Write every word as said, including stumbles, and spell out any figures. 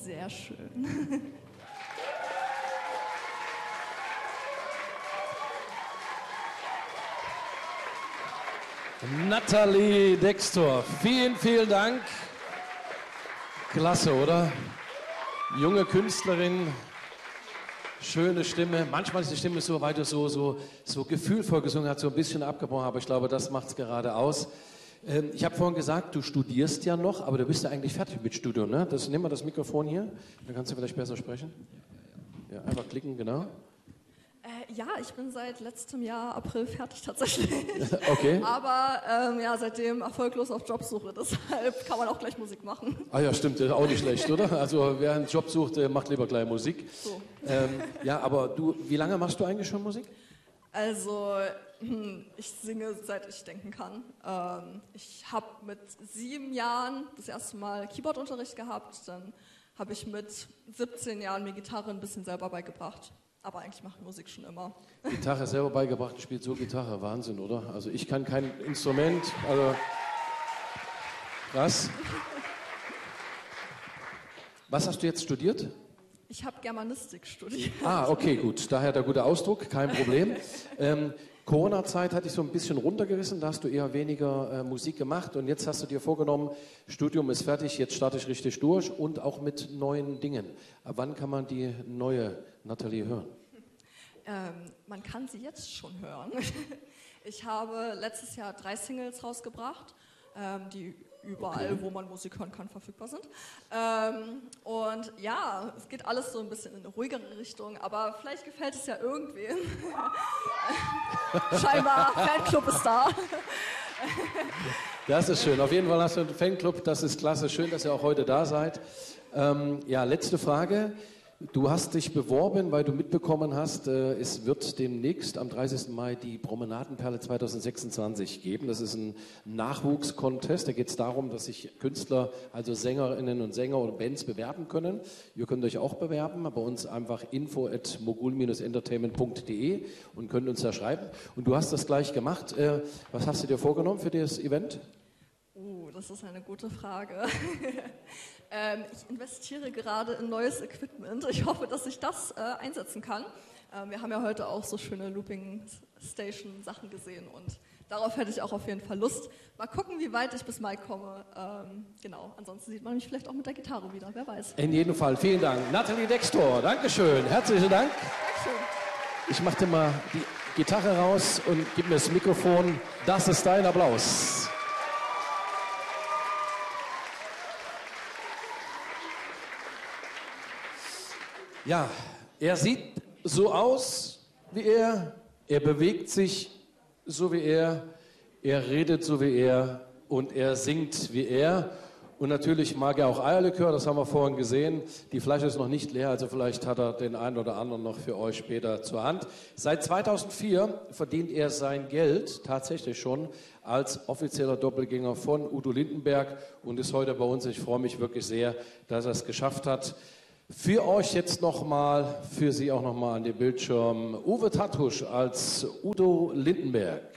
Sehr schön. Nathalie Dextor, vielen, vielen Dank. Klasse, oder? Junge Künstlerin, schöne Stimme. Manchmal ist die Stimme so, weil du so, so, so gefühlvoll gesungen hast, so ein bisschen abgebrochen, aber ich glaube, das macht es gerade aus. Ähm, ich habe vorhin gesagt, du studierst ja noch, aber du bist ja eigentlich fertig mit Studium, ne? Das, nimm mal das Mikrofon hier, dann kannst du vielleicht besser sprechen. Ja, einfach klicken, genau. Äh, ja, ich bin seit letztem Jahr April fertig tatsächlich. Okay. Aber ähm, ja, seitdem erfolglos auf Jobsuche, deshalb kann man auch gleich Musik machen. Ah ja, stimmt, ist auch nicht schlecht, oder? Also wer einen Job sucht, macht lieber gleich Musik. So. Ähm, ja, aber du, wie lange machst du eigentlich schon Musik? Also, hm, ich singe, seit ich denken kann. Ähm, ich habe mit sieben Jahren das erste Mal Keyboardunterricht gehabt, dann habe ich mit siebzehn Jahren mir Gitarre ein bisschen selber beigebracht. Aber eigentlich mache ich Musik schon immer. Gitarre selber beigebracht, spielt so Gitarre, Wahnsinn, oder? Also ich kann kein Instrument, also krass. Was hast du jetzt studiert? Ich habe Germanistik studiert. Ah, okay, gut, daher der gute Ausdruck, kein Problem. Ähm, Corona-Zeit hat dich so ein bisschen runtergerissen, da hast du eher weniger äh, Musik gemacht und jetzt hast du dir vorgenommen, Studium ist fertig, jetzt starte ich richtig durch und auch mit neuen Dingen. Ab wann kann man die neue Nathalie hören? Ähm, man kann sie jetzt schon hören. Ich habe letztes Jahr drei Singles rausgebracht, ähm, die überall, okay, wo man Musik hören kann, verfügbar sind. Ähm, und ja, es geht alles so ein bisschen in eine ruhigere Richtung, aber vielleicht gefällt es ja irgendwem. Scheinbar, Fanclub ist da. Das ist schön. Auf jeden Fall hast du einen Fanclub, das ist klasse. Schön, dass ihr auch heute da seid. Ähm, ja, letzte Frage. Du hast dich beworben, weil du mitbekommen hast, äh, es wird demnächst am dreißigsten Mai die Promenadenperle zweitausendsechsundzwanzig geben. Das ist ein Nachwuchskontest. Da geht es darum, dass sich Künstler, also Sängerinnen und Sänger oder Bands bewerben können. Ihr könnt euch auch bewerben, bei uns einfach info at mogul Bindestrich entertainment punkt de und könnt uns da schreiben. Und du hast das gleich gemacht. Äh, was hast du dir vorgenommen für das Event? Uh, das ist eine gute Frage. ähm, ich investiere gerade in neues Equipment. Ich hoffe, dass ich das äh, einsetzen kann. Ähm, wir haben ja heute auch so schöne Looping-Station-Sachen gesehen und darauf hätte ich auch auf jeden Fall Lust. Mal gucken, wie weit ich bis Mai komme. Ähm, genau, ansonsten sieht man mich vielleicht auch mit der Gitarre wieder, wer weiß. In jedem Fall, vielen Dank. Nathalie Dextor, Dankeschön, herzlichen Dank. Dankeschön. Ich mache dir mal die Gitarre raus und gib mir das Mikrofon. Das ist dein Applaus. Ja, er sieht so aus wie er, er bewegt sich so wie er, er redet so wie er und er singt wie er. Und natürlich mag er auch Eierlikör, das haben wir vorhin gesehen. Die Flasche ist noch nicht leer, also vielleicht hat er den einen oder anderen noch für euch später zur Hand. Seit zweitausendvier verdient er sein Geld tatsächlich schon als offizieller Doppelgänger von Udo Lindenberg und ist heute bei uns. Ich freue mich wirklich sehr, dass er es geschafft hat. Für euch jetzt nochmal, für Sie auch nochmal an den Bildschirm, Uwe Tattusch als Udo Lindenberg.